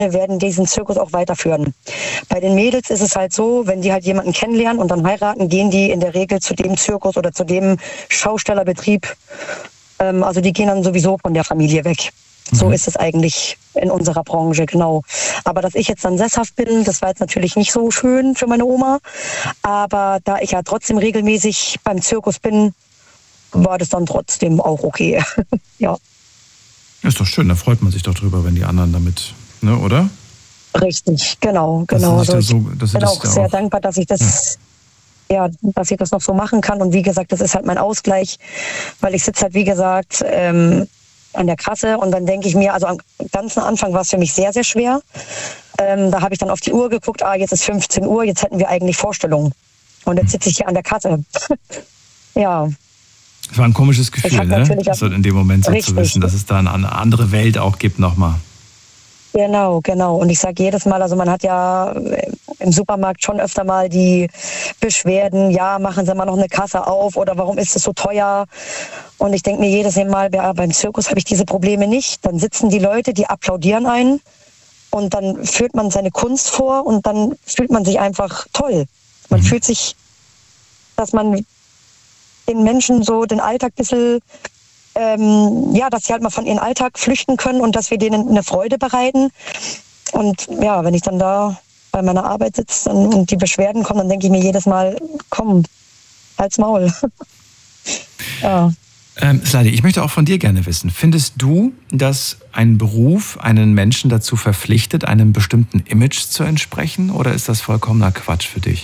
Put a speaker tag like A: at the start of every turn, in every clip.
A: werden diesen Zirkus auch weiterführen. Bei den Mädels ist es halt so, wenn die halt jemanden kennenlernen und dann heiraten, gehen die in der Regel zu dem Zirkus oder zu dem Schaustellerbetrieb. Also die gehen dann sowieso von der Familie weg. So ist es eigentlich in unserer Branche, genau. Aber dass ich jetzt dann sesshaft bin, das war jetzt natürlich nicht so schön für meine Oma. Aber da ich ja trotzdem regelmäßig beim Zirkus bin, war das dann trotzdem auch okay. Ja.
B: Ist doch schön, da freut man sich doch drüber, wenn die anderen damit, ne, oder?
A: Richtig, genau. Also ich bin auch sehr dankbar, dass ich das, dass ich das noch so machen kann. Und wie gesagt, das ist halt mein Ausgleich, weil ich sitze halt, wie gesagt, an der Kasse und dann denke ich mir, also am ganzen Anfang war es für mich sehr, sehr schwer. Da habe ich dann auf die Uhr geguckt, jetzt ist 15 Uhr, jetzt hätten wir eigentlich Vorstellungen. Und jetzt sitze ich hier an der Kasse. Ja.
B: Es war ein komisches Gefühl, ne? Also in dem Moment so zu wissen, dass es da eine andere Welt auch gibt nochmal.
A: Genau. Und ich sage jedes Mal, also man hat ja im Supermarkt schon öfter mal die Beschwerden, machen Sie mal noch eine Kasse auf oder warum ist es so teuer? Und ich denke mir jedes Mal, beim Zirkus habe ich diese Probleme nicht. Dann sitzen die Leute, die applaudieren einen und dann führt man seine Kunst vor und dann fühlt man sich einfach toll. Man fühlt sich, dass man den Menschen so den Alltag ein bisschen, dass sie halt mal von ihrem Alltag flüchten können und dass wir denen eine Freude bereiten. Und wenn ich dann da bei meiner Arbeit sitze und die Beschwerden kommen, dann denke ich mir jedes Mal, komm, halt's Maul. Ja.
B: Sladi, ich möchte auch von dir gerne wissen, findest du, dass ein Beruf einen Menschen dazu verpflichtet, einem bestimmten Image zu entsprechen, oder ist das vollkommener Quatsch für dich?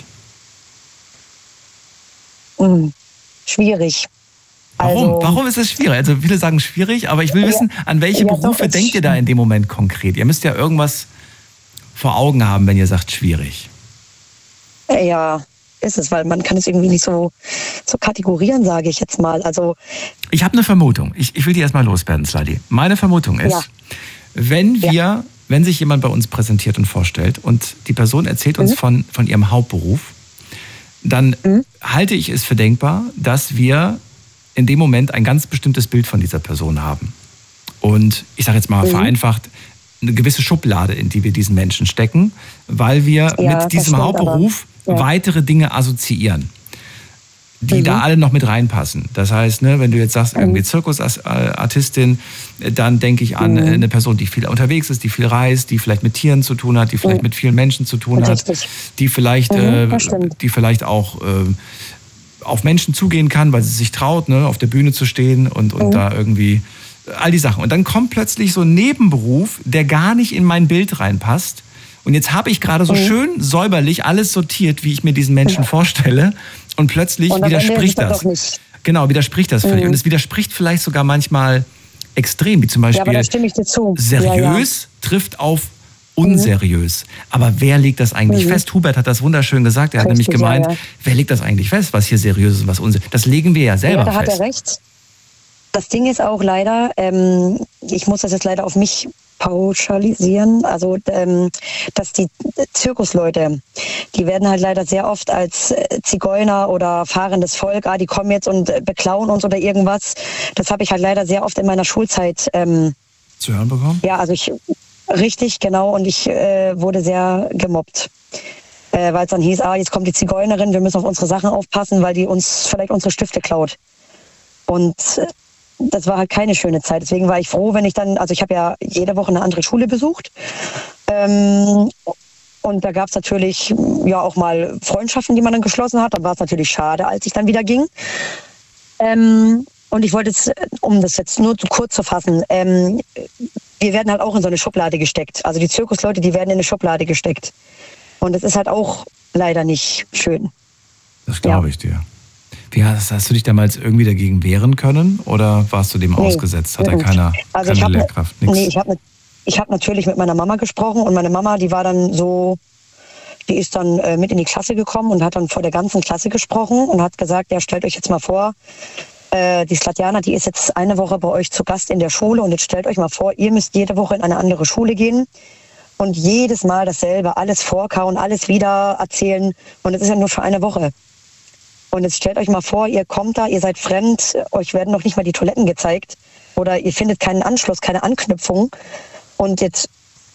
A: Schwierig.
B: Warum ist es schwierig? Also viele sagen schwierig, aber ich will wissen, an welche Berufe denkt ihr da in dem Moment konkret? Ihr müsst ja irgendwas vor Augen haben, wenn ihr sagt schwierig.
A: Ja, ist es, weil man kann es irgendwie nicht so kategorieren, sage ich jetzt mal. Also
B: ich habe eine Vermutung. Ich will die erstmal loswerden, Sladi. Meine Vermutung ist, wenn sich jemand bei uns präsentiert und vorstellt und die Person erzählt uns von ihrem Hauptberuf, dann halte ich es für denkbar, dass wir in dem Moment ein ganz bestimmtes Bild von dieser Person haben. Und ich sage jetzt mal vereinfacht, eine gewisse Schublade, in die wir diesen Menschen stecken, weil wir mit diesem Hauptberuf weitere Dinge assoziieren, die da alle noch mit reinpassen. Das heißt, wenn du jetzt sagst, irgendwie Zirkusartistin, dann denke ich an eine Person, die viel unterwegs ist, die viel reist, die vielleicht mit Tieren zu tun hat, die vielleicht mit vielen Menschen zu tun hat, die vielleicht auch auf Menschen zugehen kann, weil sie sich traut, auf der Bühne zu stehen und da irgendwie all die Sachen. Und dann kommt plötzlich so ein Nebenberuf, der gar nicht in mein Bild reinpasst. Und jetzt habe ich gerade so schön säuberlich alles sortiert, wie ich mir diesen Menschen vorstelle. Und plötzlich widerspricht das. Genau, widerspricht das völlig. Und es widerspricht vielleicht sogar manchmal extrem, wie zum Beispiel
A: aber da stimme ich dir zu.
B: Seriös trifft auf unseriös. Aber wer legt das eigentlich fest? Hubert hat das wunderschön gesagt. Er hat nämlich gemeint, wer legt das eigentlich fest, was hier seriös ist und was unseriös? Das legen wir ja selber fest.
A: Ja, da hat er recht. Das Ding ist auch leider, ich muss das jetzt leider auf mich pauschalisieren, also dass die Zirkusleute, die werden halt leider sehr oft als Zigeuner oder fahrendes Volk, die kommen jetzt und beklauen uns oder irgendwas. Das habe ich halt leider sehr oft in meiner Schulzeit
B: zu hören bekommen?
A: Ja, also richtig, genau, und ich wurde sehr gemobbt. Weil es dann hieß, jetzt kommt die Zigeunerin, wir müssen auf unsere Sachen aufpassen, weil die uns vielleicht unsere Stifte klaut. Und das war halt keine schöne Zeit. Deswegen war ich froh, wenn ich dann, also ich habe ja jede Woche eine andere Schule besucht. Und da gab es natürlich auch mal Freundschaften, die man dann geschlossen hat. Dann war es natürlich schade, als ich dann wieder ging. Und ich wollte jetzt, um das jetzt nur zu kurz zu fassen, wir werden halt auch in so eine Schublade gesteckt. Also die Zirkusleute, die werden in eine Schublade gesteckt. Und das ist halt auch leider nicht schön.
B: Das glaube ich dir. Wie hast du dich damals irgendwie dagegen wehren können oder warst du dem ausgesetzt? Hat keine Lehrkraft? Nichts?
A: Nee, ich hab natürlich mit meiner Mama gesprochen und meine Mama, die war dann so, die ist dann mit in die Klasse gekommen und hat dann vor der ganzen Klasse gesprochen und hat gesagt, stellt euch jetzt mal vor, die Slatjana, die ist jetzt eine Woche bei euch zu Gast in der Schule und jetzt stellt euch mal vor, ihr müsst jede Woche in eine andere Schule gehen und jedes Mal dasselbe, alles vorkauen, alles wieder erzählen und es ist ja nur für eine Woche. Und jetzt stellt euch mal vor, ihr kommt da, ihr seid fremd, euch werden noch nicht mal die Toiletten gezeigt oder ihr findet keinen Anschluss, keine Anknüpfung. Und jetzt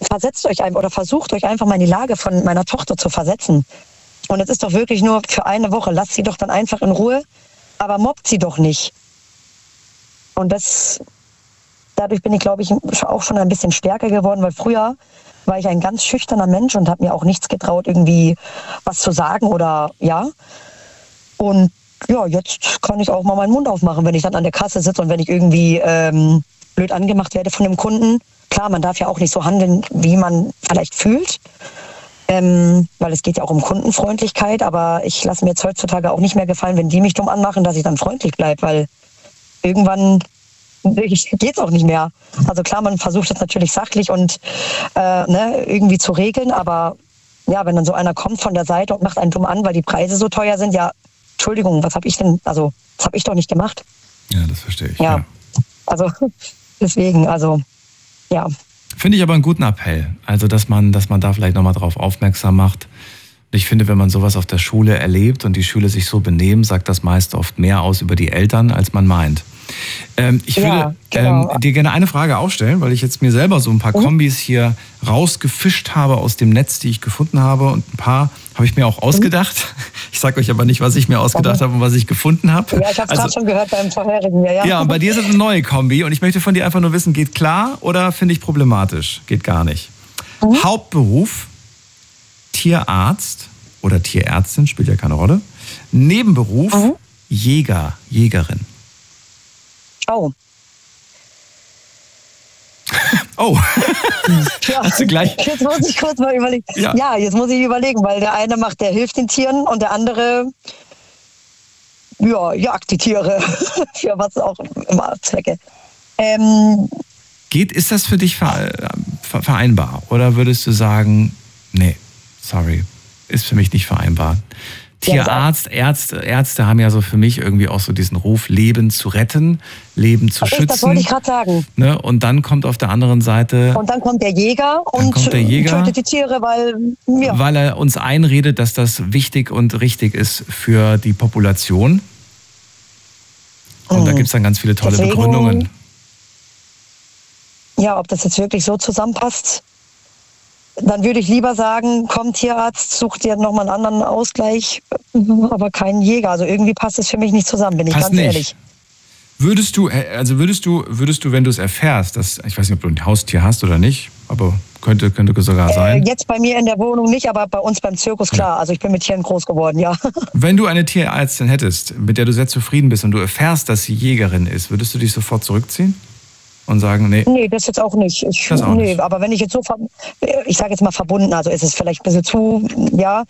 A: versetzt euch einfach oder versucht euch einfach mal in die Lage von meiner Tochter zu versetzen. Und es ist doch wirklich nur für eine Woche. Lasst sie doch dann einfach in Ruhe, aber mobbt sie doch nicht. Und dadurch bin ich, glaube ich, auch schon ein bisschen stärker geworden, weil früher war ich ein ganz schüchterner Mensch und habe mir auch nichts getraut, irgendwie was zu sagen oder ja. Und ja, jetzt kann ich auch mal meinen Mund aufmachen, wenn ich dann an der Kasse sitze und wenn ich irgendwie blöd angemacht werde von einem Kunden. Klar, man darf ja auch nicht so handeln, wie man vielleicht fühlt. Weil es geht ja auch um Kundenfreundlichkeit, aber ich lasse mir jetzt heutzutage auch nicht mehr gefallen, wenn die mich dumm anmachen, dass ich dann freundlich bleibe, weil irgendwann geht's auch nicht mehr. Also klar, man versucht es natürlich sachlich und irgendwie zu regeln, aber ja, wenn dann so einer kommt von der Seite und macht einen dumm an, weil die Preise so teuer sind, ja, Entschuldigung, das habe ich doch nicht gemacht.
B: Ja, das verstehe ich.
A: Ja. Also deswegen, ja.
B: Finde ich aber einen guten Appell. Also, dass man da vielleicht nochmal drauf aufmerksam macht. Ich finde, wenn man sowas auf der Schule erlebt und die Schüler sich so benehmen, sagt das meist oft mehr aus über die Eltern, als man meint. Ich würde dir gerne eine Frage auch stellen, weil ich jetzt mir selber so ein paar Kombis hier rausgefischt habe aus dem Netz, die ich gefunden habe. Und ein paar habe ich mir auch ausgedacht. Ich sage euch aber nicht, was ich mir ausgedacht habe und was ich gefunden habe.
A: Ja, ich habe es gerade schon gehört beim vorherigen. Ja,
B: und bei dir ist es eine neue Kombi. Und ich möchte von dir einfach nur wissen, geht klar oder finde ich problematisch? Geht gar nicht. Hauptberuf, Tierarzt oder Tierärztin, spielt ja keine Rolle. Nebenberuf, Jäger, Jägerin.
A: Oh.
B: Oh.
A: Ja,
B: hast du gleich?
A: Jetzt muss ich kurz mal überlegen. Ja, jetzt muss ich überlegen, weil der eine der hilft den Tieren und der andere, ja, jagt die Tiere. Für was auch immer Zwecke.
B: Ist das für dich vereinbar? Oder würdest du sagen, nee, sorry, ist für mich nicht vereinbar? Tierarzt, Ärzte haben ja so für mich irgendwie auch so diesen Ruf, Leben zu retten, Leben zu schützen.
A: Das wollte ich gerade sagen.
B: Ne? Und dann kommt auf der anderen Seite...
A: Und dann kommt der Jäger und tötet die Tiere,
B: weil er uns einredet, dass das wichtig und richtig ist für die Population. Und da gibt es dann ganz viele tolle Begründungen.
A: Ja, ob das jetzt wirklich so zusammenpasst... Dann würde ich lieber sagen, komm Tierarzt, such dir nochmal einen anderen Ausgleich, aber keinen Jäger. Also irgendwie passt es für mich nicht zusammen, bin ich ganz ehrlich.
B: Würdest du, wenn du es erfährst, ich weiß nicht, ob du ein Haustier hast oder nicht, aber könnte sogar sein.
A: Jetzt bei mir in der Wohnung nicht, aber bei uns beim Zirkus klar. Also ich bin mit Tieren groß geworden, ja.
B: Wenn du eine Tierärztin hättest, mit der du sehr zufrieden bist und du erfährst, dass sie Jägerin ist, würdest du dich sofort zurückziehen? Und sagen, nee.
A: Nee, das jetzt auch nicht. Nicht. Aber wenn ich jetzt so, ich sage jetzt mal verbunden, also ist es vielleicht ein bisschen zu, ja.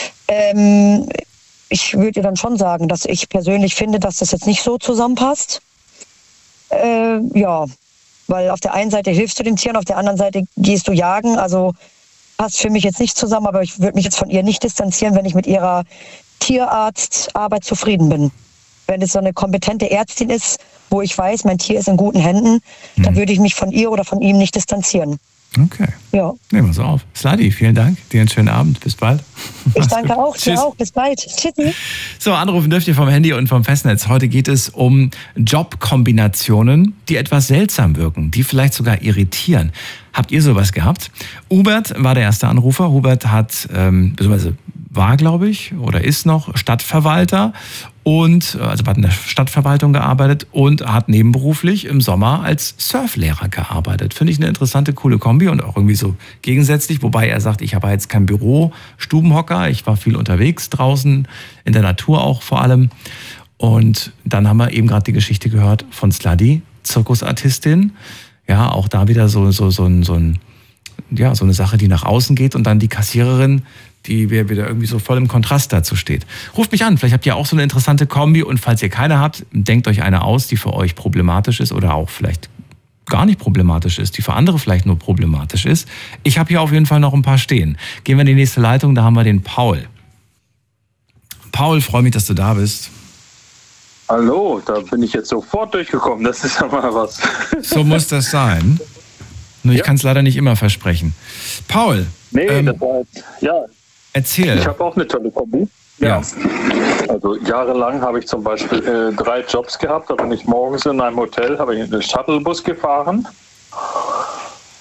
A: Ich würde dir dann schon sagen, dass ich persönlich finde, dass das jetzt nicht so zusammenpasst. Ja, weil auf der einen Seite hilfst du den Tieren, auf der anderen Seite gehst du jagen. Also passt für mich jetzt nicht zusammen, aber ich würde mich jetzt von ihr nicht distanzieren, wenn ich mit ihrer Tierarztarbeit zufrieden bin. Wenn es so eine kompetente Ärztin ist, wo ich weiß, mein Tier ist in guten Händen, dann würde ich mich von ihr oder von ihm nicht distanzieren.
B: Okay.
A: Ja.
B: Nehmen wir so auf. Sladi, vielen Dank. Dir einen schönen Abend. Bis bald.
A: Ich danke auch. Dir auch. Bis bald. Tschüssi.
B: So, anrufen dürft ihr vom Handy und vom Festnetz. Heute geht es um Jobkombinationen, die etwas seltsam wirken, die vielleicht sogar irritieren. Habt ihr sowas gehabt? Hubert war der erste Anrufer. Hubert war, glaube ich, oder ist noch Stadtverwalter hat in der Stadtverwaltung gearbeitet und hat nebenberuflich im Sommer als Surflehrer gearbeitet. Finde ich eine interessante, coole Kombi und auch irgendwie so gegensätzlich, wobei er sagt, ich habe jetzt kein Büro, Stubenhocker, ich war viel unterwegs draußen, in der Natur auch vor allem. Und dann haben wir eben gerade die Geschichte gehört von Sladi, Zirkusartistin. Ja, auch da wieder so eine Sache, die nach außen geht und dann die Kassiererin, die wieder irgendwie so voll im Kontrast dazu steht. Ruft mich an, vielleicht habt ihr auch so eine interessante Kombi und falls ihr keine habt, denkt euch eine aus, die für euch problematisch ist oder auch vielleicht gar nicht problematisch ist, die für andere vielleicht nur problematisch ist. Ich habe hier auf jeden Fall noch ein paar stehen. Gehen wir in die nächste Leitung, da haben wir den Paul. Paul, freue mich, dass du da bist.
C: Hallo, da bin ich jetzt sofort durchgekommen, das ist ja mal was.
B: So muss das sein. Nur ich kann es leider nicht immer versprechen. Paul.
C: Nee, das war jetzt, ja.
B: Erzähl.
C: Ich habe auch eine tolle Kombi. Ja. Also jahrelang habe ich zum Beispiel 3 Jobs gehabt. Da bin ich morgens in einem Hotel, habe ich einen Shuttlebus gefahren.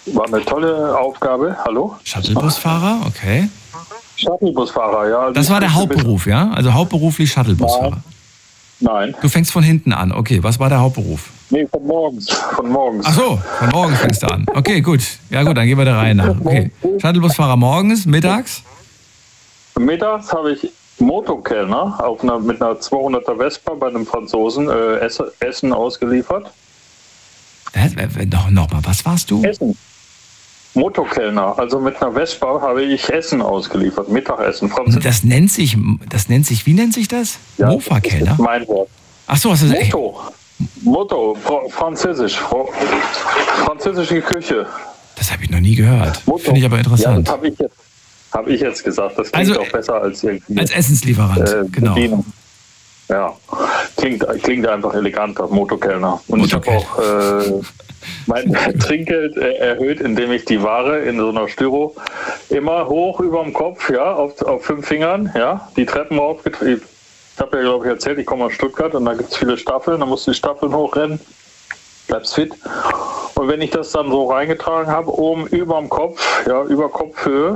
C: War eine tolle Aufgabe. Hallo?
B: Shuttlebusfahrer, okay.
C: Shuttlebusfahrer, ja.
B: Das war der Hauptberuf, ja? Also hauptberuflich Shuttlebusfahrer.
C: Nein.
B: Du fängst von hinten an, okay. Was war der Hauptberuf?
C: Nee, von morgens.
B: Ach so, von morgens fängst du an. Okay, gut. Ja gut, dann gehen wir der Reihe nach. Okay. Shuttlebusfahrer morgens, mittags?
C: Mittags habe ich Motokellner mit einer 200er Vespa bei einem Franzosen Essen ausgeliefert.
B: Nochmal, was warst du?
C: Essen. Motokellner, also mit einer Vespa habe ich Essen ausgeliefert, Mittagessen.
B: Das nennt sich, wie nennt sich das?
C: Ja,
B: Mofa-Kellner?
C: Das ist mein Wort.
B: Ach so, was ist das?
C: Motto, französische Küche.
B: Das habe ich noch nie gehört. Finde ich aber interessant.
C: Ja, das habe ich jetzt gesagt. Das klingt auch besser als irgendwie.
B: Als Essenslieferant, genau.
C: Bedienung. Ja, klingt einfach eleganter, Motokellner. Und ich habe auch mein Trinkgeld erhöht, indem ich die Ware in so einer Styro immer hoch über dem Kopf, ja, auf 5 Fingern, ja, die Treppen raufgetrieben. Ich habe ja, glaube ich, erzählt, ich komme aus Stuttgart und da gibt es viele Staffeln, da musst du die Staffeln hochrennen, bleibst fit. Und wenn ich das dann so reingetragen habe, oben über dem Kopf, ja, über Kopfhöhe,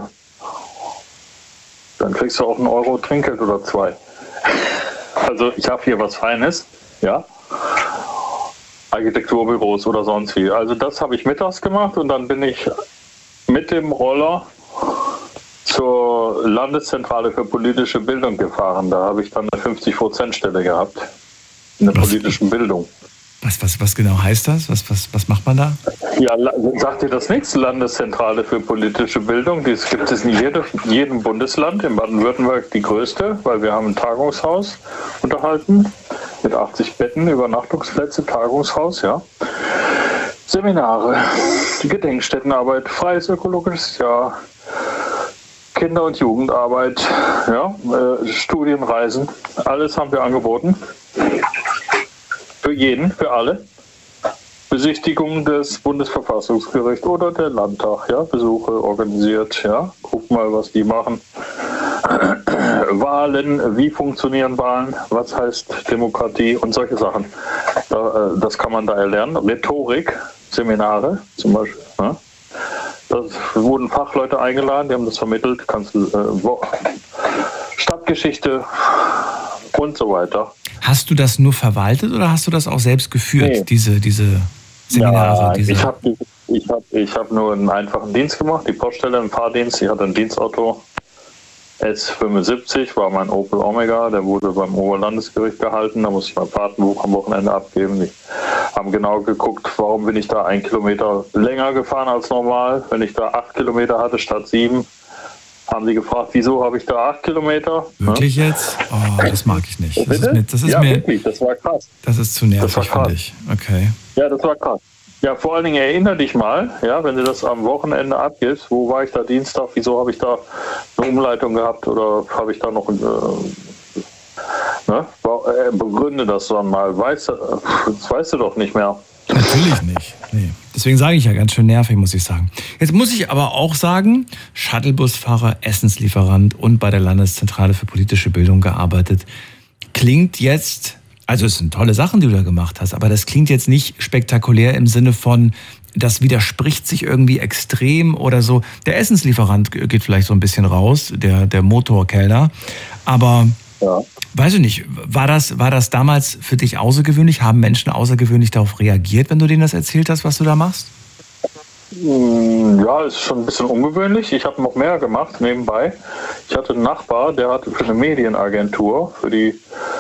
C: dann kriegst du auch einen Euro Trinkgeld oder 2. Also ich habe hier was Feines, ja, Architekturbüros oder sonst wie. Also das habe ich mittags gemacht und dann bin ich mit dem Roller zur Landeszentrale für politische Bildung gefahren. Da habe ich dann eine 50%-Stelle gehabt in der politischen Bildung.
B: Was genau heißt das? Was macht man da?
C: Ja, sagt dir das nichts? Landeszentrale für politische Bildung. Das gibt es in jedem Bundesland. In Baden-Württemberg die größte, weil wir haben ein Tagungshaus unterhalten mit 80 Betten, Übernachtungsplätze, Tagungshaus, ja. Seminare, Gedenkstättenarbeit, freies ökologisches Jahr, Kinder- und Jugendarbeit, ja, Studienreisen, alles haben wir angeboten. Für jeden, für alle. Besichtigung des Bundesverfassungsgerichts oder der Landtag, ja, Besuche organisiert, ja, guck mal, was die machen. Wahlen, wie funktionieren Wahlen, was heißt Demokratie und solche Sachen. Das kann man da erlernen. Rhetorik, Seminare zum Beispiel. Ja. Da wurden Fachleute eingeladen, die haben das vermittelt, Stadtgeschichte und so weiter.
B: Hast du das nur verwaltet oder hast du das auch selbst geführt, nee. diese Seminare?
C: Ja, ich hab nur einen einfachen Dienst gemacht, die Poststelle, einen Fahrdienst. Ich hatte ein Dienstauto S75, war mein Opel Omega, der wurde beim Oberlandesgericht gehalten, da musste ich mein Fahrtenbuch am Wochenende abgeben. Die haben genau geguckt, warum bin ich da 1 Kilometer länger gefahren als normal. Wenn ich da 8 Kilometer hatte statt 7, haben sie gefragt, wieso habe ich da 8 Kilometer?
B: Wirklich jetzt? Oh, das mag ich nicht.
C: Wirklich, das war krass.
B: Das ist zu nervig, finde ich. Okay.
C: Ja, das war krass. Ja, vor allen Dingen erinnere dich mal, ja, wenn du das am Wochenende abgibst, wo war ich da Dienstag, wieso habe ich da eine Umleitung gehabt oder habe ich da noch begründe das dann mal. Das weißt du doch nicht mehr.
B: Natürlich nicht. Nee. Deswegen sage ich ja, ganz schön nervig, muss ich sagen. Jetzt muss ich aber auch sagen, Shuttlebusfahrer, Essenslieferant und bei der Landeszentrale für politische Bildung gearbeitet. Klingt jetzt, also es sind tolle Sachen, die du da gemacht hast, aber das klingt jetzt nicht spektakulär im Sinne von, das widerspricht sich irgendwie extrem oder so. Der Essenslieferant geht vielleicht so ein bisschen raus, der Motorkellner, aber... Ja. Weiß ich nicht, war das damals für dich außergewöhnlich? Haben Menschen außergewöhnlich darauf reagiert, wenn du denen das erzählt hast, was du da machst?
C: Ja, ist schon ein bisschen ungewöhnlich. Ich habe noch mehr gemacht nebenbei. Ich hatte einen Nachbar, der hatte für eine Medienagentur, für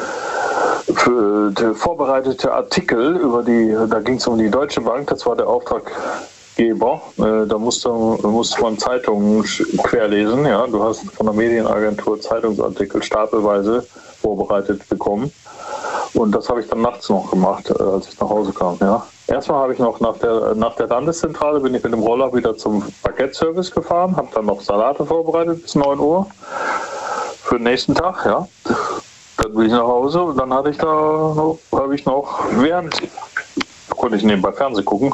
C: vorbereitete Artikel da ging es um die Deutsche Bank, das war der Auftraggeber. Da musste man Zeitungen querlesen. Ja. Du hast von der Medienagentur Zeitungsartikel stapelweise vorbereitet bekommen. Und das habe ich dann nachts noch gemacht, als ich nach Hause kam. Ja. Erstmal habe ich noch nach der Landeszentrale bin ich mit dem Roller wieder zum Paketservice gefahren, habe dann noch Salate vorbereitet bis 9 Uhr für den nächsten Tag. Ja. Dann bin ich nach Hause und dann konnte ich nebenbei Fernsehen gucken.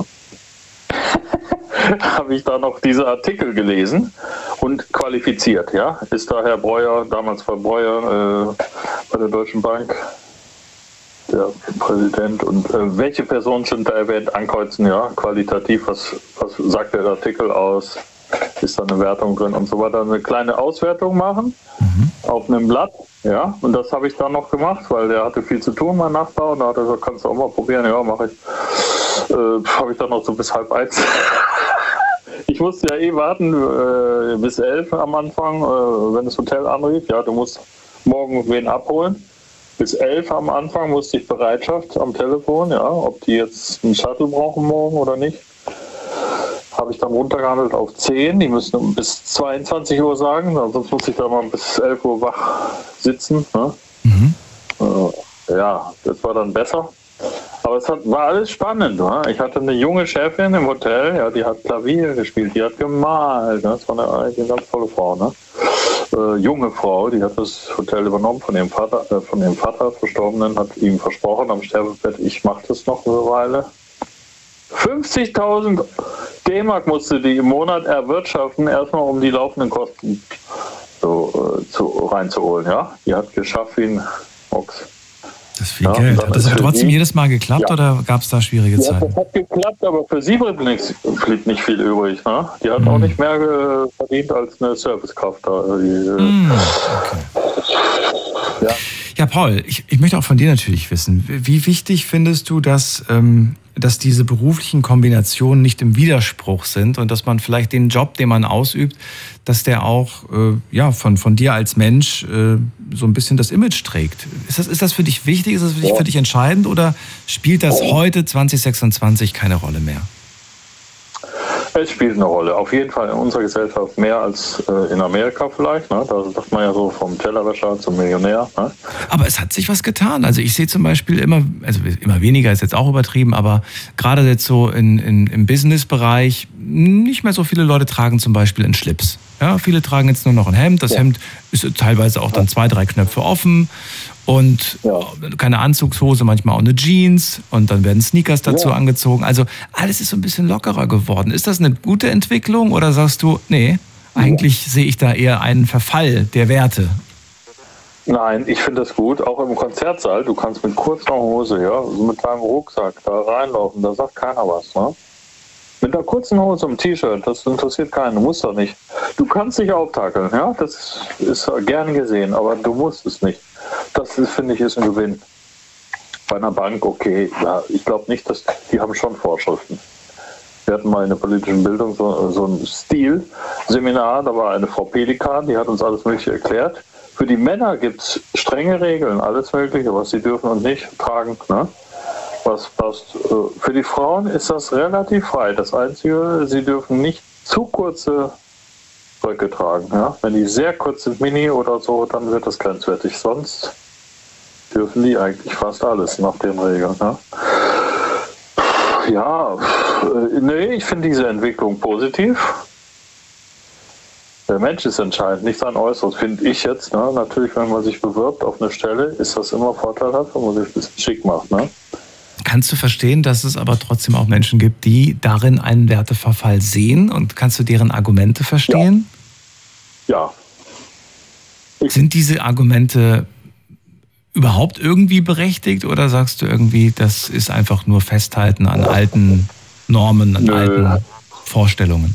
C: Habe ich da noch diese Artikel gelesen und qualifiziert, ja. Ist da Herr Breuer, damals war Breuer bei der Deutschen Bank, der Präsident und welche Personen sind da erwähnt, ankreuzen, ja, qualitativ, was sagt der Artikel aus, ist da eine Wertung drin und so weiter, eine kleine Auswertung machen auf einem Blatt, ja, und das habe ich dann noch gemacht, weil der hatte viel zu tun, mein Nachbar, und da hat er gesagt, kannst du auch mal probieren, ja, mache ich. Habe ich dann noch so bis 12:30. Ich musste ja warten bis 11 am Anfang, wenn das Hotel anrief, ja, du musst morgen wen abholen. Bis 11 am Anfang musste ich Bereitschaft am Telefon, ja, ob die jetzt einen Shuttle brauchen morgen oder nicht. Habe ich dann runtergehandelt auf 10. Die müssen bis 22 Uhr sagen, sonst muss ich da mal bis 11 Uhr wach sitzen. Ne? Ja, das war dann besser. Aber es war alles spannend. Ne? Ich hatte eine junge Chefin im Hotel, ja, die hat Klavier gespielt, die hat gemalt. Ne? Das war eine ganz tolle Frau. Ne? Junge Frau, die hat das Hotel übernommen von ihrem Vater Verstorbenen, hat ihm versprochen am Sterbebett, ich mache das noch eine Weile. 50.000 D-Mark musste die im Monat erwirtschaften, erstmal um die laufenden Kosten reinzuholen. Ja? Die hat geschafft wie ein Ochs.
B: Das ist viel Geld. Hat das aber trotzdem jedes Mal geklappt oder gab es da schwierige Zeiten?
C: Das hat geklappt, aber für sie blieb nicht viel übrig. Ne? Die hat auch nicht mehr verdient als eine Servicekraft. Okay.
B: Ja, Paul, ich möchte auch von dir natürlich wissen, wie wichtig findest du, dass diese beruflichen Kombinationen nicht im Widerspruch sind und dass man vielleicht den Job, den man ausübt, dass der auch von dir als Mensch so ein bisschen das Image trägt. Ist das für dich wichtig? Ist das für dich entscheidend oder spielt das heute 2026 keine Rolle mehr?
C: Es spielt eine Rolle. Auf jeden Fall in unserer Gesellschaft mehr als in Amerika vielleicht. Ne? Da sagt man ja so vom Tellerwäscher zum Millionär. Ne?
B: Aber es hat sich was getan. Also ich sehe zum Beispiel immer weniger ist jetzt auch übertrieben, aber gerade jetzt so im Business-Bereich nicht mehr so viele Leute tragen zum Beispiel einen Schlips. Ja, viele tragen jetzt nur noch ein Hemd. Das Hemd ist teilweise auch dann 2-3 Knöpfe offen. Und keine Anzugshose, manchmal auch eine Jeans und dann werden Sneakers dazu angezogen. Also alles ist so ein bisschen lockerer geworden. Ist das eine gute Entwicklung oder sagst du, nee, eigentlich sehe ich da eher einen Verfall der Werte?
C: Nein, ich finde das gut. Auch im Konzertsaal, du kannst mit kurzer Hose, mit deinem Rucksack da reinlaufen, da sagt keiner was. Ne? Mit einer kurzen Hose und T-Shirt, das interessiert keinen, du musst doch nicht. Du kannst dich auftakeln, ja, das ist gern gesehen, aber du musst es nicht. Das finde ich, ist ein Gewinn. Bei einer Bank, okay, ja, ich glaube nicht, dass die haben schon Vorschriften. Wir hatten mal in der politischen Bildung so ein Stil-Seminar, da war eine Frau Pelikan, die hat uns alles Mögliche erklärt. Für die Männer gibt es strenge Regeln, alles Mögliche, was sie dürfen und nicht tragen. Ne? Was passt. Für die Frauen ist das relativ frei. Das Einzige, sie dürfen nicht zu kurze Röcke tragen. Ja? Wenn die sehr kurz sind, Mini oder so, dann wird das grenzwertig. Sonst dürfen die eigentlich fast alles nach den Regeln. Ja, nee, ich finde diese Entwicklung positiv. Der Mensch ist entscheidend, nicht sein Äußeres, finde ich jetzt. Ne? Natürlich, wenn man sich bewirbt auf eine Stelle, ist das immer vorteilhaft, wenn man sich ein bisschen schick macht. Ne?
B: Kannst du verstehen, dass es aber trotzdem auch Menschen gibt, die darin einen Werteverfall sehen? Und kannst du deren Argumente verstehen?
C: Ja.
B: Sind diese Argumente überhaupt irgendwie berechtigt oder sagst du irgendwie, das ist einfach nur Festhalten an alten Normen, an alten Vorstellungen?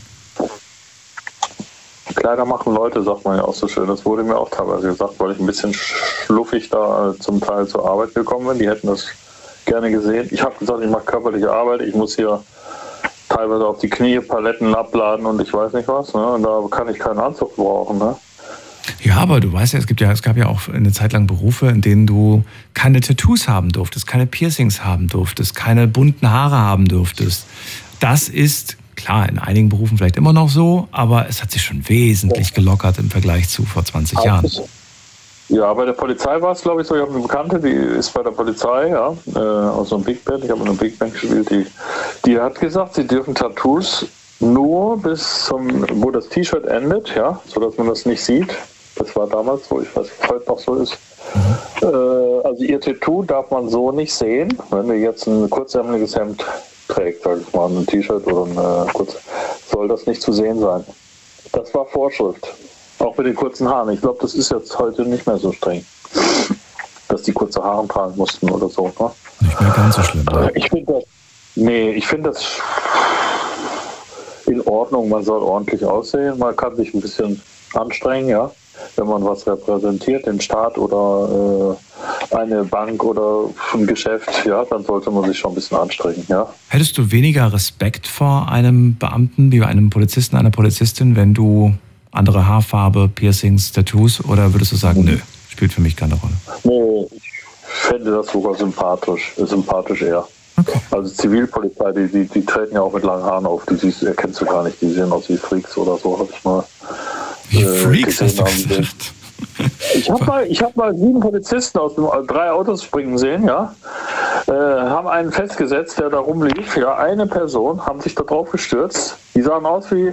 C: Kleider machen Leute, sagt man ja auch so schön. Das wurde mir auch teilweise gesagt, weil ich ein bisschen schluffig da zum Teil zur Arbeit gekommen bin. Die hätten das gerne gesehen. Ich habe gesagt, ich mache körperliche Arbeit. Ich muss hier teilweise auf die Knie Paletten abladen und ich weiß nicht was. Ne? Und da kann ich keinen Anzug brauchen. Ne?
B: Ja, aber du weißt ja, es gab ja auch eine Zeit lang Berufe, in denen du keine Tattoos haben durftest, keine Piercings haben durftest, keine bunten Haare haben durftest. Das ist klar, in einigen Berufen vielleicht immer noch so, aber es hat sich schon wesentlich gelockert im Vergleich zu vor 20 Jahren.
C: Ja, bei der Polizei war es, glaube ich, so. Ich habe eine Bekannte, die ist bei der Polizei, aus so einem Big Band. Ich habe in einem Big Band gespielt. Die hat gesagt, sie dürfen Tattoos nur bis wo das T-Shirt endet, sodass man das nicht sieht. Das war damals so, ich weiß nicht, ob es heute noch so ist. Also ihr Tattoo darf man so nicht sehen, wenn du jetzt ein kurzärmeliges Hemd trägt, sag ich mal, ein T-Shirt oder soll das nicht zu sehen sein. Das war Vorschrift. Auch mit den kurzen Haaren. Ich glaube, das ist jetzt heute nicht mehr so streng. dass die kurze Haare tragen mussten oder so. Ne?
B: Nicht mehr ganz so schlimm. Ne?
C: Ich finde das in Ordnung. Man soll ordentlich aussehen. Man kann sich ein bisschen anstrengen, ja. Wenn man was repräsentiert, den Staat oder eine Bank oder ein Geschäft, ja, dann sollte man sich schon ein bisschen anstrengen, ja.
B: Hättest du weniger Respekt vor einem Beamten wie bei einem Polizisten, einer Polizistin, wenn du andere Haarfarbe, Piercings, Tattoos, oder würdest du sagen, nö, spielt für mich keine Rolle?
C: Nee, ich fände das sogar sympathisch eher.
B: Okay.
C: Also Zivilpolizei, die treten ja auch mit langen Haaren auf, die erkennst du gar nicht, die sehen aus wie Freaks oder so, habe ich mal.
B: Wie Freaks hast du gesagt?
C: Ich hab mal 7 Polizisten aus 3 Autos springen sehen, ja. Haben einen festgesetzt, der da rumlief. Ja, eine Person, haben sich da drauf gestürzt. Die sahen aus wie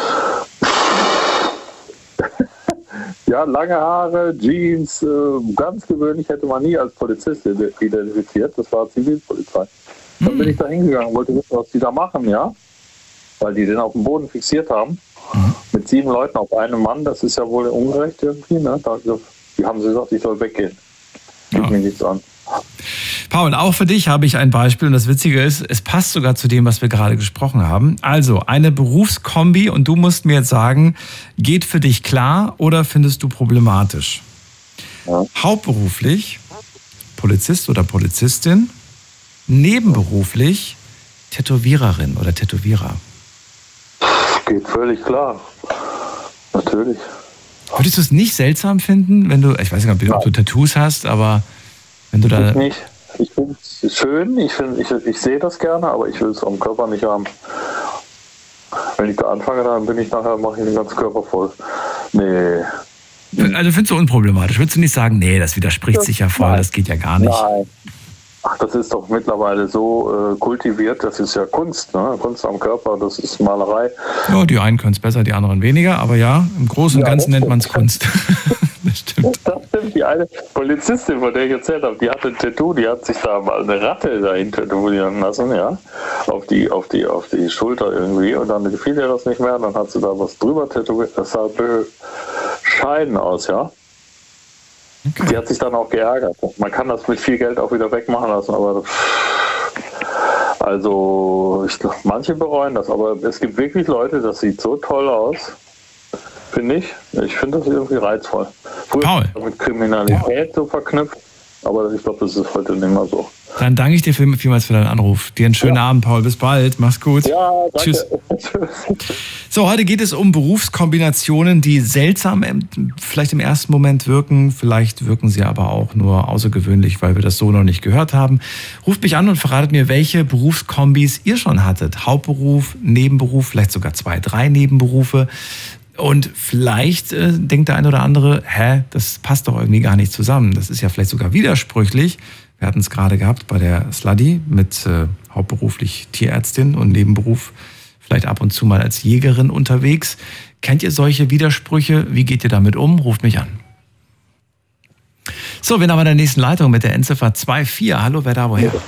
C: ja, lange Haare, Jeans, ganz gewöhnlich, hätte man nie als Polizist identifiziert. Das war Zivilpolizei. Dann bin ich da hingegangen, wollte wissen, was die da machen, ja. Weil die den auf dem Boden fixiert haben. Mit 7 Leuten auf einem Mann, das ist ja wohl ungerecht irgendwie, ne? Die haben sie gesagt, ich soll weggehen. Geht mir nichts an.
B: Paul, auch für dich habe ich ein Beispiel und das Witzige ist, es passt sogar zu dem, was wir gerade gesprochen haben. Also eine Berufskombi und du musst mir jetzt sagen, geht für dich klar oder findest du problematisch? Ja. Hauptberuflich Polizist oder Polizistin, nebenberuflich Tätowiererin oder Tätowierer.
C: Geht völlig klar. Natürlich.
B: Würdest du es nicht seltsam finden, wenn du, ich weiß nicht, ob du Tattoos hast, aber wenn du da...
C: Nicht. Ich finde es schön, ich sehe das gerne, aber ich will es am Körper nicht haben. Wenn ich da anfange, dann mache ich den ganzen Körper voll. Nee.
B: Also findest du unproblematisch? Würdest du nicht sagen, nee, das widerspricht sich ja voll, das geht ja gar nicht?
C: Nein. Ach, das ist doch mittlerweile so kultiviert, das ist ja Kunst, ne? Kunst am Körper, das ist Malerei.
B: Ja, die einen können es besser, die anderen weniger, aber ja, im Großen und Ganzen nennt man es Kunst. Das stimmt.
C: Das stimmt. Die eine Polizistin, von der ich erzählt habe, die hatte ein Tattoo, die hat sich da mal eine Ratte dahin tätowieren lassen, ja, auf die Schulter irgendwie, und dann gefiel ihr das nicht mehr, dann hat sie da was drüber tätowiert, das sah bescheiden aus, ja. Okay. Die hat sich dann auch geärgert. Man kann das mit viel Geld auch wieder wegmachen lassen, aber also ich glaube, manche bereuen das, aber es gibt wirklich Leute, das sieht so toll aus, finde ich. Ich finde das irgendwie reizvoll. Früher mit Kriminalität so verknüpft, aber ich glaube, das ist heute nicht mehr so.
B: Dann danke ich dir vielmals für deinen Anruf. Dir einen schönen Abend, Paul. Bis bald. Mach's gut.
C: Ja, danke.
B: Tschüss. So, heute geht es um Berufskombinationen, die seltsam vielleicht im ersten Moment wirken. Vielleicht wirken sie aber auch nur außergewöhnlich, weil wir das so noch nicht gehört haben. Ruft mich an und verratet mir, welche Berufskombis ihr schon hattet. Hauptberuf, Nebenberuf, vielleicht sogar 2, 3 Nebenberufe. Und vielleicht denkt der eine oder andere, das passt doch irgendwie gar nicht zusammen. Das ist ja vielleicht sogar widersprüchlich. Wir hatten es gerade gehabt bei der Sluddy mit hauptberuflich Tierärztin und Nebenberuf vielleicht ab und zu mal als Jägerin unterwegs. Kennt ihr solche Widersprüche? Wie geht ihr damit um? Ruft mich an. So, wir haben in der nächsten Leitung mit der Endziffer 24. Hallo, wer da, woher?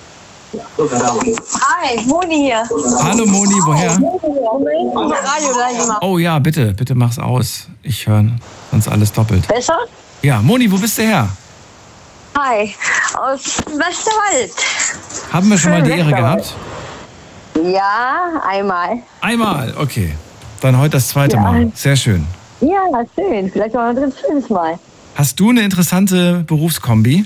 D: Hi, Moni hier.
B: Hallo Moni, woher?
D: Radio.
B: Oh ja, bitte mach's aus. Ich höre sonst alles doppelt.
D: Besser?
B: Ja, Moni, wo bist du her?
D: Hi, aus Westerwald.
B: Haben wir schon mal die Ehre gehabt?
D: Ja, einmal.
B: Einmal, okay. Dann heute das zweite Mal. Sehr schön.
D: Ja, schön. Vielleicht noch ein drittes Mal.
B: Hast du eine interessante Berufskombi?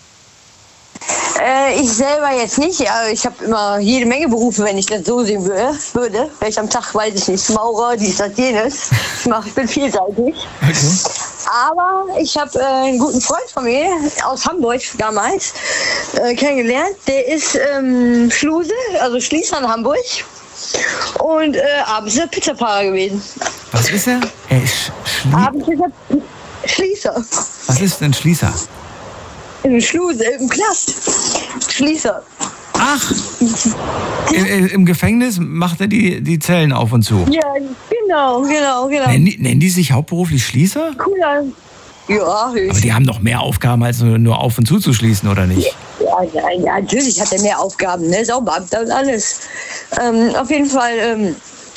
D: Ich selber jetzt nicht. Also ich habe immer jede Menge Berufe, wenn ich das so sehen würde. Welch am Tag, weiß ich nicht, Maurer, dies, das, jenes. Ich bin vielseitig. Okay. Aber ich habe einen guten Freund von mir aus Hamburg damals kennengelernt. Der ist Schluse, also Schließer in Hamburg. Und abends ist er Pizzafahrer gewesen.
B: Was ist er? Er ist
D: abends ist er Schließer.
B: Was ist denn Schließer?
D: Im Schluse, im Knast. Schließer.
B: Ach, im Gefängnis macht er die Zellen auf und zu?
D: Ja, genau.
B: Nennen die sich hauptberuflich Schließer?
D: Cooler. Ja,
B: aber die haben doch mehr Aufgaben, als nur auf und zu zu schließen, oder nicht?
D: Ja, natürlich hat er mehr Aufgaben, ne? Ist auch Beamter und alles. Auf jeden Fall,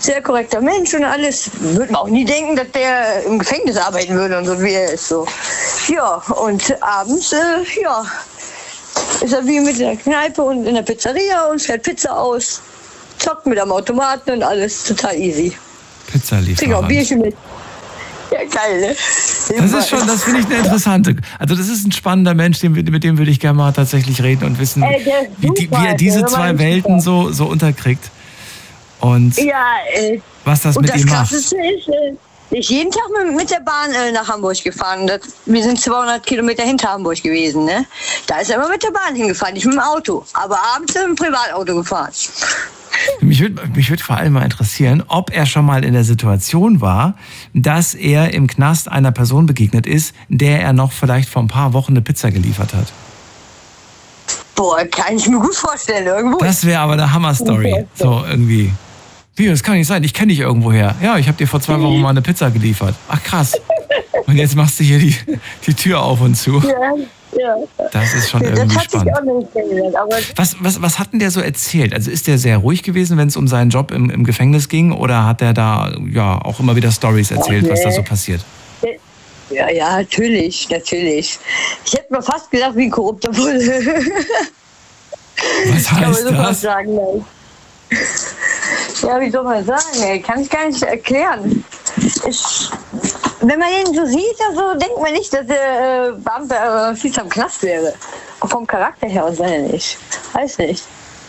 D: sehr korrekter Mensch und alles. Würde man auch nie denken, dass der im Gefängnis arbeiten würde und so wie er ist. So. Ja, und abends, ist er wie mit der Kneipe und in der Pizzeria und fährt Pizza aus, zockt mit am Automaten und alles total easy.
B: Pizzalieferant.
D: Trink auch ein Bierchen mit. Ja, geil, ne?
B: Das finde ich eine interessante. Also das ist ein spannender Mensch, mit dem würde ich gerne mal tatsächlich reden und wissen, wie er diese zwei Welten so unterkriegt. Und was das mit ihm macht. Das Krasseste ist, ich bin jeden Tag mit der Bahn nach Hamburg gefahren. Wir sind 200 Kilometer hinter Hamburg gewesen. Ne? Da ist er immer mit der Bahn hingefahren, nicht mit dem Auto. Aber abends mit dem Privatauto gefahren. Mich würd vor allem mal interessieren, ob er schon mal in der Situation war, dass er im Knast einer Person begegnet ist, der er noch vielleicht vor ein paar Wochen eine Pizza geliefert hat.
D: Boah, kann ich mir gut vorstellen, irgendwo.
B: Das wäre aber eine Hammer-Story. So irgendwie. Wie, das kann nicht sein, ich kenne dich irgendwoher. Ja, ich habe dir vor 2 Wochen mal eine Pizza geliefert. Ach krass. Und jetzt machst du hier die Tür auf und zu. Ja. Das ist schon irgendwie spannend. Was hat denn der so erzählt? Also ist der sehr ruhig gewesen, wenn es um seinen Job im Gefängnis ging? Oder hat er da auch immer wieder Storys erzählt, was da so passiert?
D: Ja, natürlich. Ich hätte mal fast gedacht, wie ein korrupter Bulle.
B: Was heißt das?
D: Ja, wie soll man sagen, ey? Kann ich gar nicht erklären. Wenn man ihn so sieht, also denkt man nicht, dass der Beamte viel am Knast wäre. Und vom Charakter her aus seine nicht. Weiß nicht.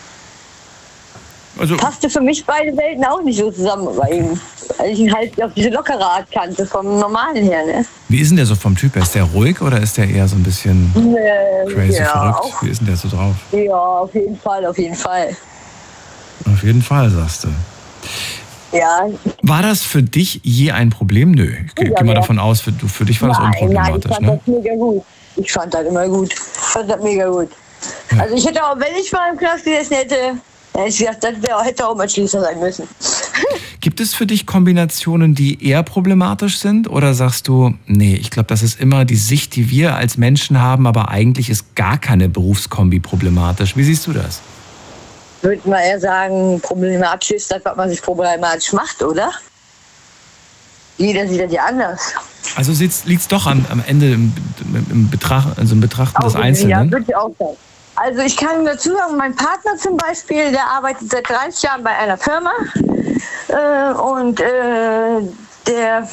D: Also passte für mich beide Welten auch nicht so zusammen bei ihm. Weil ich ihn halt auf diese lockere Art kannte, vom Normalen her, ne?
B: Wie ist denn der so vom Typ? Ist der ruhig oder ist der eher so ein bisschen crazy, verrückt? Auch, wie ist denn der so drauf?
D: Ja, auf jeden Fall.
B: Auf jeden Fall, sagst du. Ja. War das für dich je ein Problem? Nö. Ich gehe mal davon aus, für dich war das unproblematisch.
D: Nein, ich fand das mega gut. Ich fand das immer gut. Ja. Also ich hätte auch, wenn ich mal im Knast gesessen hätte, ich gesagt, das hätte auch mal Schließer sein müssen.
B: Gibt es für dich Kombinationen, die eher problematisch sind? Oder sagst du, nee, ich glaube, das ist immer die Sicht, die wir als Menschen haben, aber eigentlich ist gar keine Berufskombi problematisch. Wie siehst du das?
D: Würde man eher sagen, problematisch ist das, was man sich problematisch macht, oder? Jeder sieht das ja anders.
B: Also liegt es doch am Ende im Betrachten des Einzelnen?
D: Ja, würde ich auch sagen. Also ich kann dazu sagen, mein Partner zum Beispiel, der arbeitet seit 30 Jahren bei einer Firma und der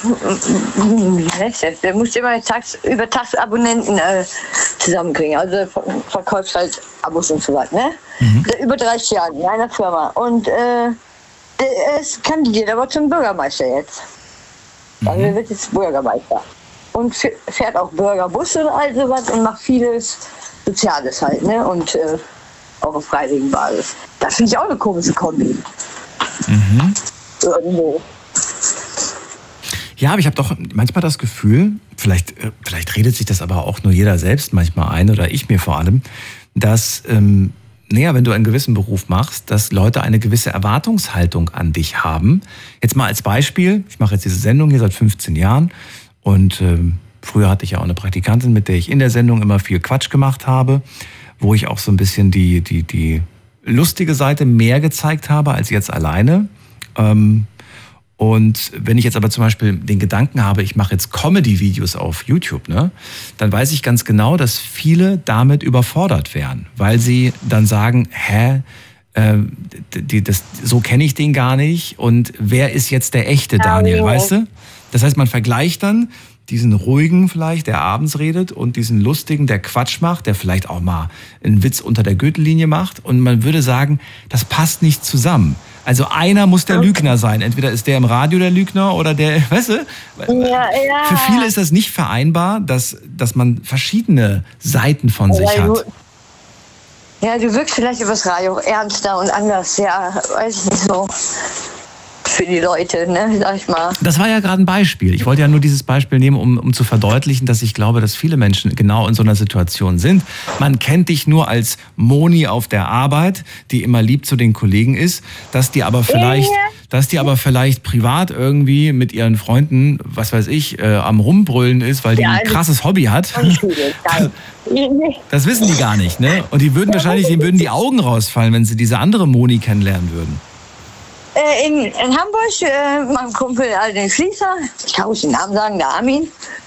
D: muss immer über Tagsabonnenten zusammenkriegen. Also verkauft halt Abos und so weiter. Ne? Über 30 Jahre in einer Firma. Und der kandidiert aber zum Bürgermeister jetzt. Also er wird jetzt Bürgermeister. Und fährt auch Bürgerbus und all sowas und macht vieles Soziales halt. Ne? Und auch auf freiwilligen Basis. Das finde ich auch eine komische Kombi. Irgendwo.
B: Ja, aber ich habe doch manchmal das Gefühl, vielleicht redet sich das aber auch nur jeder selbst manchmal ein oder ich mir vor allem, dass, wenn du einen gewissen Beruf machst, dass Leute eine gewisse Erwartungshaltung an dich haben. Jetzt mal als Beispiel, ich mache jetzt diese Sendung hier seit 15 Jahren und früher hatte ich ja auch eine Praktikantin, mit der ich in der Sendung immer viel Quatsch gemacht habe, wo ich auch so ein bisschen die lustige Seite mehr gezeigt habe als jetzt alleine. Und wenn ich jetzt aber zum Beispiel den Gedanken habe, ich mache jetzt Comedy-Videos auf YouTube, ne, dann weiß ich ganz genau, dass viele damit überfordert wären, weil sie dann sagen, so kenne ich den gar nicht und wer ist jetzt der echte Daniel, weißt du? Das heißt, man vergleicht dann diesen ruhigen vielleicht, der abends redet und diesen lustigen, der Quatsch macht, der vielleicht auch mal einen Witz unter der Gürtellinie macht und man würde sagen, das passt nicht zusammen. Also einer muss der Lügner sein. Entweder ist der im Radio der Lügner oder der, weißt du? Ja. Für viele ist das nicht vereinbar, dass man verschiedene Seiten von sich hat.
D: Du wirkst vielleicht übers Radio ernster und anders. Ja, weiß ich nicht so. Für die Leute, ne, sag ich mal.
B: Das war ja gerade ein Beispiel. Ich wollte ja nur dieses Beispiel nehmen, um zu verdeutlichen, dass ich glaube, dass viele Menschen genau in so einer Situation sind. Man kennt dich nur als Moni auf der Arbeit, die immer lieb zu den Kollegen ist, dass die aber vielleicht privat irgendwie mit ihren Freunden, was weiß ich, am Rumbrüllen ist, weil die ein krasses Hobby hat. Das wissen die gar nicht, ne? Und denen würden die Augen rausfallen, wenn sie diese andere Moni kennenlernen würden.
D: In Hamburg, mein Kumpel, den Fließer, ich kann ruhig den Namen sagen, der Armin.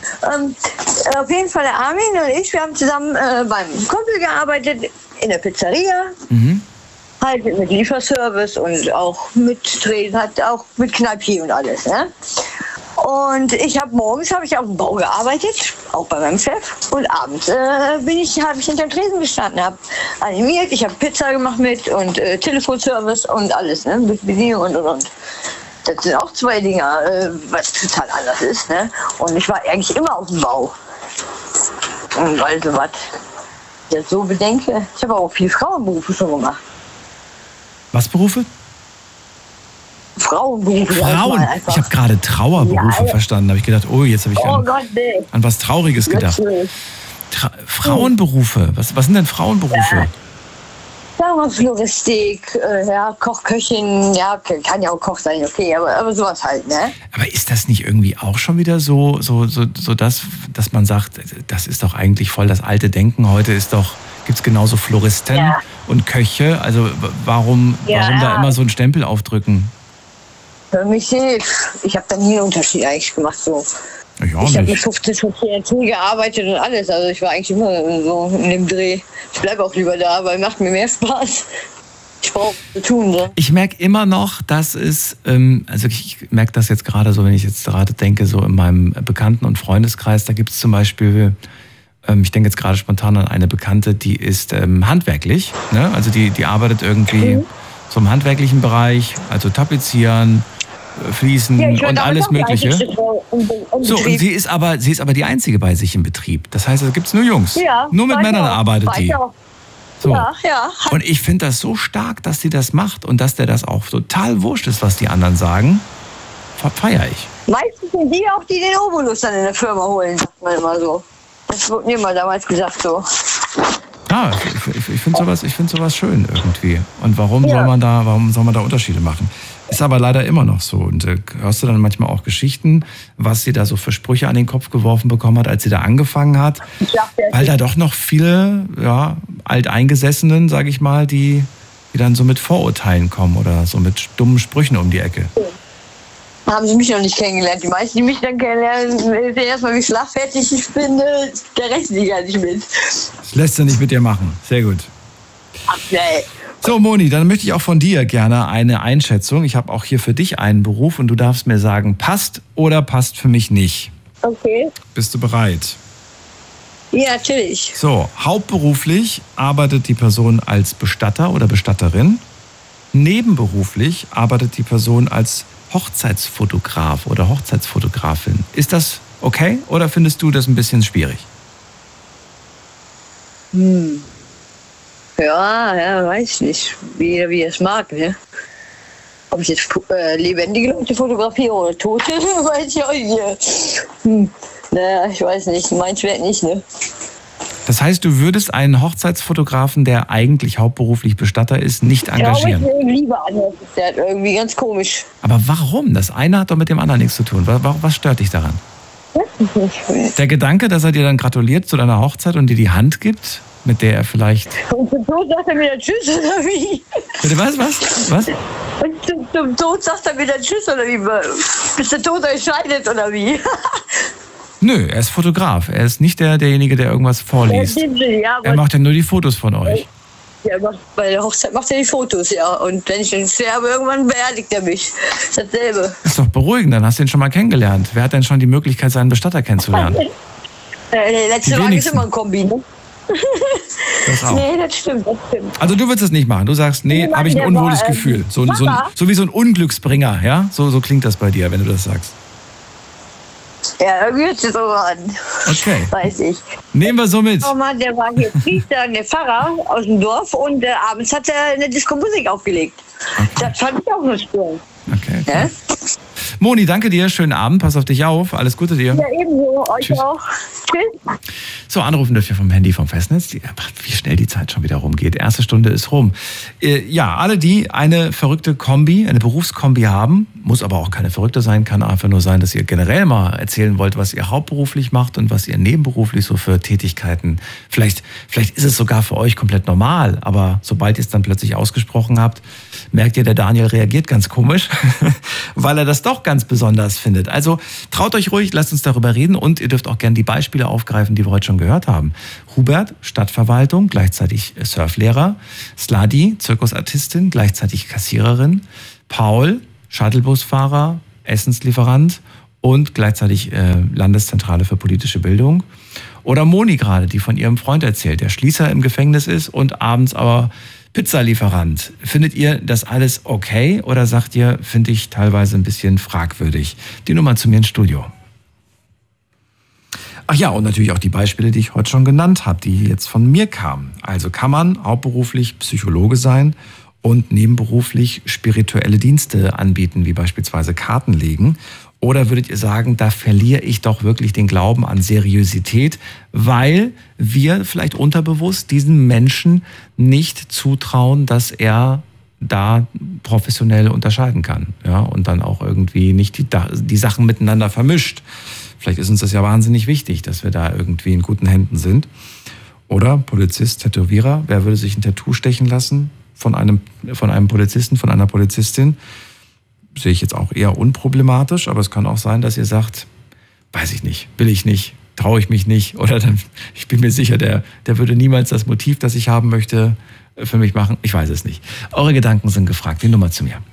D: Auf jeden Fall der Armin und ich, wir haben zusammen beim Kumpel gearbeitet, in der Pizzeria. Halt mit Lieferservice und auch mit Drehen, hat auch mit Kneipier und alles. Ne? Und morgens habe ich auf dem Bau gearbeitet, auch bei meinem Chef. Und abends habe ich hinterm Tresen gestanden, habe animiert, ich habe Pizza gemacht mit und Telefonservice und alles, ne? Mit Bedienung und. Das sind auch zwei Dinger, was total anders ist. Ne? Und ich war eigentlich immer auf dem Bau. Und also was ich jetzt so bedenke, ich habe auch viel Frauenberufe schon gemacht.
B: Was Berufe?
D: Frauenberufe.
B: Frauen? Ich habe gerade Trauerberufe verstanden. Da habe ich gedacht, oh, jetzt habe ich an was Trauriges gedacht. Frauenberufe? Was sind denn Frauenberufe?
D: Floristik, Koch, Köchin, kann ja auch Koch sein, okay, aber sowas halt, ne?
B: Aber ist das nicht irgendwie auch schon wieder so dass man sagt, das ist doch eigentlich voll das alte Denken, heute gibt es genauso Floristen und Köche, also warum da immer so einen Stempel aufdrücken?
D: Für mich nicht. Ich habe da nie einen Unterschied eigentlich gemacht, so. Ich habe mit 15 schon gearbeitet und alles. Also ich war eigentlich immer so in dem Dreh. Ich bleibe auch lieber da, weil macht mir mehr Spaß. Ich brauche zu tun. Ne?
B: Ich merke immer noch, dass es, also ich merke das jetzt gerade so, wenn ich jetzt gerade denke, so in meinem Bekannten- und Freundeskreis, da gibt es zum Beispiel, ich denke jetzt gerade spontan an eine Bekannte, die ist handwerklich. Ne? Also die arbeitet irgendwie so im handwerklichen Bereich, also tapezieren, Fließen und alles Mögliche. So, und sie ist aber die Einzige bei sich im Betrieb. Das heißt, da gibt es nur Jungs. Ja, nur mit Männern arbeitet die. So. Ja. Und ich finde das so stark, dass sie das macht und dass der das auch total wurscht ist, was die anderen sagen. Feiere ich.
D: Meistens sind die auch, die den Obolus dann in der Firma holen, sagt man immer so. Das wurde mir mal damals gesagt so.
B: Ja, ich finde sowas schön irgendwie. Und warum soll man da Unterschiede machen? Ist aber leider immer noch so. Und hörst du dann manchmal auch Geschichten, was sie da so für Sprüche an den Kopf geworfen bekommen hat, als sie da angefangen hat? Weil da doch noch viele Alteingesessenen, sage ich mal, die dann so mit Vorurteilen kommen oder so mit dummen Sprüchen um die Ecke.
D: Haben sie mich noch nicht kennengelernt. Die meisten, die mich dann kennenlernen, sehen erstmal, wie schlagfertig ich bin, der rechnet die gar nicht mit.
B: Das lässt sie nicht mit dir machen. Sehr gut.
D: Ach, nee.
B: So, Moni, dann möchte ich auch von dir gerne eine Einschätzung. Ich habe auch hier für dich einen Beruf und du darfst mir sagen, passt oder passt für mich nicht.
D: Okay.
B: Bist du bereit?
D: Ja, natürlich.
B: So, hauptberuflich arbeitet die Person als Bestatter oder Bestatterin. Nebenberuflich arbeitet die Person als Hochzeitsfotograf oder Hochzeitsfotografin. Ist das okay oder findest du das ein bisschen schwierig?
D: Ja, weiß nicht, wie es mag, ne? Ob ich jetzt lebendige Leute fotografiere oder Tote, weiß ich auch nicht. Naja, ich weiß nicht, meins wird nicht, ne?
B: Das heißt, du würdest einen Hochzeitsfotografen, der eigentlich hauptberuflich Bestatter ist, nicht engagieren?
D: Ich lieber an, der hat irgendwie ganz komisch.
B: Aber warum? Das eine hat doch mit dem anderen nichts zu tun. Was stört dich daran? Der Gedanke, dass er dir dann gratuliert zu deiner Hochzeit und dir die Hand gibt, mit der er vielleicht...
D: Und zum Tod sagt er wieder Tschüss, oder wie?
B: Bitte was?
D: Und zum Tod sagt er wieder Tschüss, oder wie? Bis der Tod euch scheidet, oder wie?
B: Nö, er ist Fotograf. Er ist nicht derjenige, der irgendwas vorliest. Er macht ja nur die Fotos von euch.
D: Ja, bei der Hochzeit macht er die Fotos, ja. Und wenn ich dann sterbe, irgendwann beerdigt er mich. Dasselbe.
B: Ist doch beruhigend, dann hast du ihn schon mal kennengelernt. Wer hat denn schon die Möglichkeit, seinen Bestatter kennenzulernen?
D: Der letzte Wagen ist immer ein Kombi, ne?
B: Das auch.
D: Nee, das stimmt.
B: Also du würdest es nicht machen. Du sagst, nee, habe ich ein unwohles Gefühl. So wie so ein Unglücksbringer, ja? So klingt das bei dir, wenn du das sagst.
D: Ja, irgendwie hört sich so an.
B: Okay.
D: Weiß ich.
B: Nehmen wir so mit.
D: Der war hier Priester, der Pfarrer aus dem Dorf und abends hat er eine Disco-Musik aufgelegt. Okay. Das fand ich auch nur spannend.
B: Okay. Ja? Moni, danke dir. Schönen Abend. Pass auf dich auf. Alles Gute dir.
D: Ja, ebenso. Euch Tschüss. Auch. Tschüss.
B: So, anrufen dürft ihr vom Handy vom Festnetz. Wie schnell die Zeit schon wieder rumgeht. Erste Stunde ist rum. Ja, alle, die eine verrückte Kombi, eine Berufskombi haben, muss aber auch keine verrückte sein, kann einfach nur sein, dass ihr generell mal erzählen wollt, was ihr hauptberuflich macht und was ihr nebenberuflich so für Tätigkeiten. Vielleicht ist es sogar für euch komplett normal, aber sobald ihr es dann plötzlich ausgesprochen habt, merkt ihr, der Daniel reagiert ganz komisch, weil er das doch ganz besonders findet. Also traut euch ruhig, lasst uns darüber reden und ihr dürft auch gerne die Beispiele aufgreifen, die wir heute schon gehört haben. Hubert, Stadtverwaltung, gleichzeitig Surflehrer. Sladi, Zirkusartistin, gleichzeitig Kassiererin. Paul, Shuttlebusfahrer, Essenslieferant und gleichzeitig Landeszentrale für politische Bildung. Oder Moni gerade, die von ihrem Freund erzählt, der Schließer im Gefängnis ist und abends aber Pizzalieferant. Findet ihr das alles okay oder sagt ihr, finde ich teilweise ein bisschen fragwürdig? Die Nummer zu mir ins Studio. Ach ja, und natürlich auch die Beispiele, die ich heute schon genannt habe, die jetzt von mir kamen. Also kann man hauptberuflich Psychologe sein und nebenberuflich spirituelle Dienste anbieten, wie beispielsweise Karten legen? Oder würdet ihr sagen, da verliere ich doch wirklich den Glauben an Seriosität, weil wir vielleicht unterbewusst diesen Menschen nicht zutrauen, dass er da professionell unterscheiden kann, ja, und dann auch irgendwie nicht die Sachen miteinander vermischt. Vielleicht ist uns das ja wahnsinnig wichtig, dass wir da irgendwie in guten Händen sind. Oder Polizist, Tätowierer, wer würde sich ein Tattoo stechen lassen von einem Polizisten, von einer Polizistin? Sehe ich jetzt auch eher unproblematisch, aber es kann auch sein, dass ihr sagt, weiß ich nicht, will ich nicht, traue ich mich nicht, oder dann, ich bin mir sicher, der würde niemals das Motiv, das ich haben möchte, für mich machen. Ich weiß es nicht. Eure Gedanken sind gefragt. Die Nummer zu mir.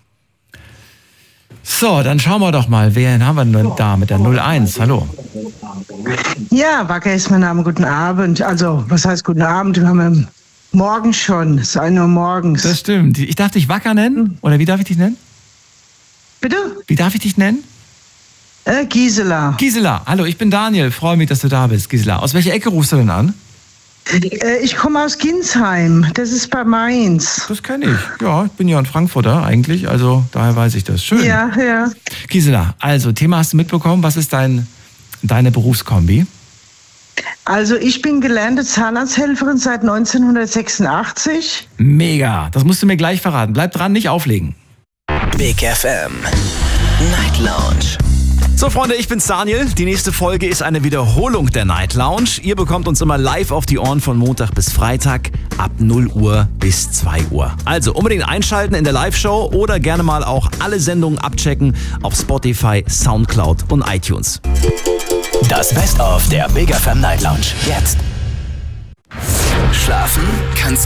B: So, dann schauen wir doch mal, wen haben wir denn da mit der 01? Hallo.
E: Ja, Wacker ist mein Name. Guten Abend. Also, was heißt guten Abend? Wir haben morgen schon. Es ist 1 Uhr morgens.
B: Das stimmt. Ich darf dich Wacker nennen? Oder wie darf ich dich nennen?
E: Bitte?
B: Wie darf ich dich nennen?
E: Gisela.
B: Gisela, hallo, ich bin Daniel. Freue mich, dass du da bist, Gisela. Aus welcher Ecke rufst du denn an?
E: Ich komme aus Ginsheim. Das ist bei Mainz.
B: Das kenne ich. Ja, ich bin ja ein Frankfurter eigentlich, also daher weiß ich das. Schön.
E: Ja, ja.
B: Gisela, also Thema hast du mitbekommen. Was ist deine Berufskombi?
E: Also ich bin gelernte Zahnarzthelferin seit 1986.
B: Mega, das musst du mir gleich verraten. Bleib dran, nicht auflegen.
F: Big FM Night Lounge.
G: So Freunde, ich bin's Daniel. Die nächste Folge ist eine Wiederholung der Night Lounge. Ihr bekommt uns immer live auf die Ohren von Montag bis Freitag ab 0 Uhr bis 2 Uhr. Also unbedingt einschalten in der Live-Show oder gerne mal auch alle Sendungen abchecken auf Spotify, Soundcloud und iTunes.
F: Das Best-of der Big FM Night Lounge. Jetzt. Schlafen kannst